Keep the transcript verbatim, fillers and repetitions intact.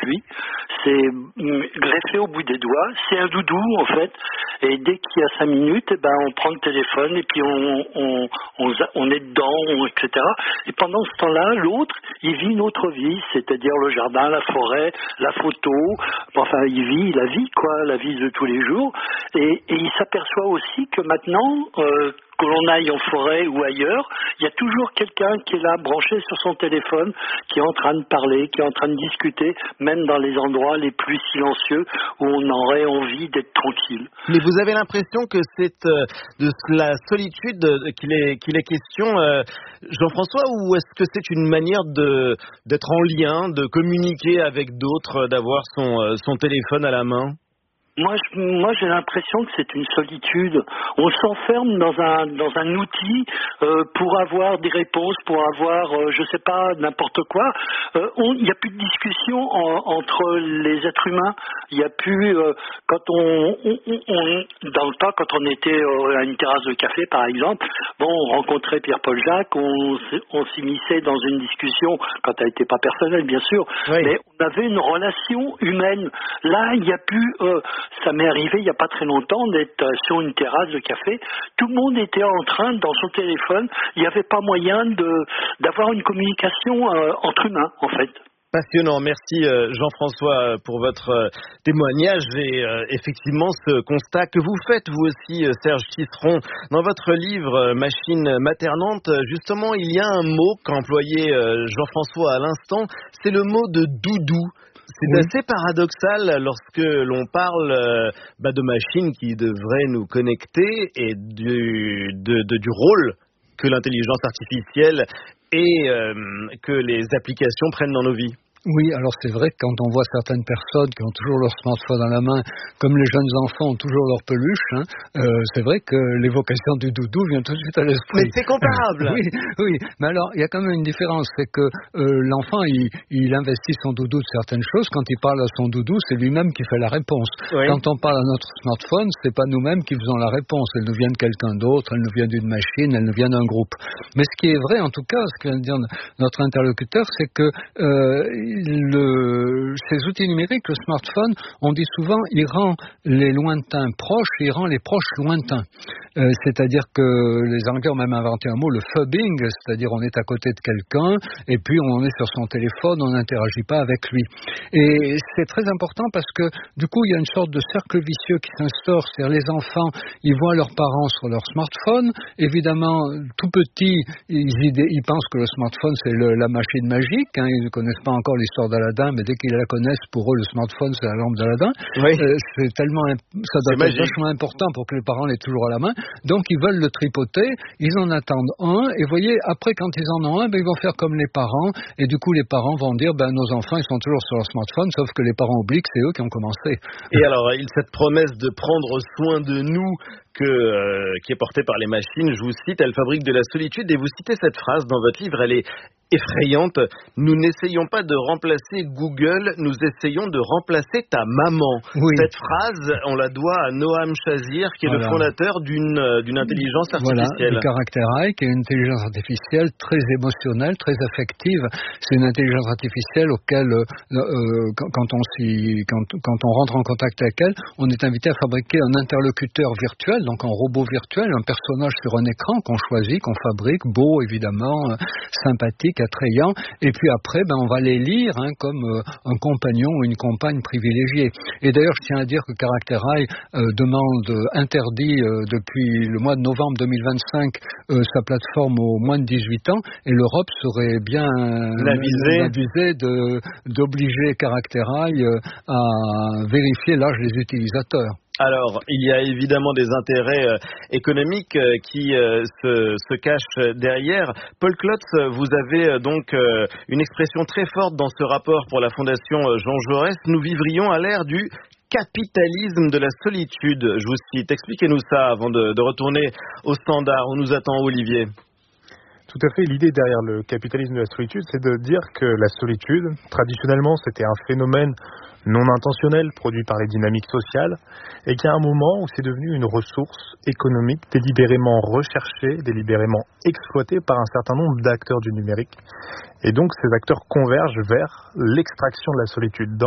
lui. C'est greffé au bout des doigts. C'est un doudou, en fait. Et dès qu'il y a cinq minutes, eh ben, on prend le téléphone et puis on, on, on, on est dedans, on, et cetera. Et pendant ce temps-là, l'autre, il vit une autre vie, c'est-à-dire le jardin, la forêt, la photo. Enfin, il vit la vie, quoi, la vie de tous les jours. Et, et il s'aperçoit aussi que maintenant, euh, que l'on aille en forêt ou ailleurs, il y a toujours quelqu'un qui est là, branché sur son téléphone, qui est en train de parler, qui est en train de discuter, même dans les endroits les plus silencieux où on aurait envie d'être tranquille. Mais vous avez l'impression que c'est euh, de la solitude euh, qu'il est, qu'il est question, euh, Jean-François, ou est-ce que c'est une manière de, d'être en lien, de communiquer avec d'autres, d'avoir son, euh, son téléphone à la main ? Moi, je, moi, j'ai l'impression que c'est une solitude. On s'enferme dans un dans un outil euh, pour avoir des réponses, pour avoir, euh, je sais pas, n'importe quoi. Euh, on, il n'y a plus de discussion en, entre les êtres humains. Il n'y a plus euh, quand on, on, on dans le temps, quand on était euh, à une terrasse de café, par exemple. Bon, on rencontrait Pierre-Paul Jacques, on, on s'immisçait dans une discussion quand elle n'était pas personnelle, bien sûr, oui. Mais on avait une relation humaine. Là, il n'y a plus. Euh, Ça m'est arrivé il n'y a pas très longtemps d'être sur une terrasse de café. Tout le monde était en train, dans son téléphone. Il n'y avait pas moyen de, d'avoir une communication euh, entre humains, en fait. Passionnant. Merci euh, Jean-François pour votre euh, témoignage et euh, effectivement ce constat que vous faites vous aussi euh, Serge Tisseron dans votre livre euh, Machine maternante. Justement, il y a un mot qu'employait euh, Jean-François à l'instant, c'est le mot de doudou. C'est oui. assez paradoxal lorsque l'on parle euh, bah, de machines qui devraient nous connecter et du, de, de, du rôle que l'intelligence artificielle et euh, que les applications prennent dans nos vies. Oui, alors c'est vrai que quand on voit certaines personnes qui ont toujours leur smartphone dans la main, comme les jeunes enfants ont toujours leur peluche, hein, euh, c'est vrai que l'évocation du doudou vient tout de suite à l'esprit. Mais c'est comparable. oui, oui, mais alors il y a quand même une différence, c'est que euh, l'enfant il, il investit son doudou de certaines choses. Quand il parle à son doudou, c'est lui-même qui fait la réponse. Oui. Quand on parle à notre smartphone, c'est pas nous-mêmes qui faisons la réponse. Elle nous vient de quelqu'un d'autre, elle nous vient d'une machine, elle nous vient d'un groupe. Mais ce qui est vrai, en tout cas, ce que vient de dire notre interlocuteur, c'est que euh, Le, ces outils numériques, le smartphone, on dit souvent, il rend les lointains proches, il rend les proches lointains. Euh, c'est-à-dire que les Anglais ont même inventé un mot, le phubbing, c'est-à-dire on est à côté de quelqu'un et puis on est sur son téléphone, on n'interagit pas avec lui. Et c'est très important parce que du coup, il y a une sorte de cercle vicieux qui s'instaure, c'est-à-dire les enfants, ils voient leurs parents sur leur smartphone. Évidemment, tout petits, ils, ils pensent que le smartphone, c'est le, la machine magique, hein, ils ne connaissent pas encore l'histoire d'Aladin, mais dès qu'ils la connaissent, pour eux, le smartphone, c'est la lampe d'Aladin. Oui. Euh, c'est tellement, ça doit être vachement important pour que les parents l'aient toujours à la main. Donc, ils veulent le tripoter, ils en attendent un, et vous voyez, après, quand ils en ont un, ben, ils vont faire comme les parents, et du coup, les parents vont dire, ben, nos enfants, ils sont toujours sur leur smartphone, sauf que les parents oublient que c'est eux qui ont commencé. Et alors, cette promesse de prendre soin de nous, que, euh, qui est portée par les machines, je vous cite, elle fabrique de la solitude, et vous citez cette phrase dans votre livre, elle est effrayante. Nous n'essayons pas de remplacer Google, nous essayons de remplacer ta maman. Oui. Cette phrase, on la doit à Noam Chazir, qui est voilà. le fondateur d'une, d'une intelligence artificielle. Voilà, le Character Eye, qui est une intelligence artificielle très émotionnelle, très affective. C'est une intelligence artificielle auquel, euh, euh, quand, on s'y, quand, quand on rentre en contact avec elle, on est invité à fabriquer un interlocuteur virtuel, donc un robot virtuel, un personnage sur un écran qu'on choisit, qu'on fabrique, beau évidemment, euh, sympathique, attrayant, et puis après, ben, on va les lire hein, comme euh, un compagnon ou une compagne privilégiée. Et d'ailleurs, je tiens à dire que Character Eye euh, demande, euh, interdit euh, depuis le mois de novembre deux mille vingt-cinq euh, sa plateforme aux moins de dix-huit ans, et l'Europe serait bien abusée de, d'obliger Character Eye euh, à vérifier l'âge des utilisateurs. Alors, il y a évidemment des intérêts euh, économiques euh, qui euh, se, se cachent derrière. Paul Klotz, vous avez euh, donc euh, une expression très forte dans ce rapport pour la Fondation euh, Jean Jaurès. Nous vivrions à l'ère du capitalisme de la solitude. Je vous cite. Expliquez-nous ça avant de, de retourner au standard où nous attend Olivier. Tout à fait. L'idée derrière le capitalisme de la solitude, c'est de dire que la solitude, traditionnellement, c'était un phénomène non intentionnel produit par les dynamiques sociales et qu'il y a un moment où c'est devenu une ressource économique délibérément recherchée, délibérément exploitée par un certain nombre d'acteurs du numérique. Et donc, ces acteurs convergent vers l'extraction de la solitude. Dans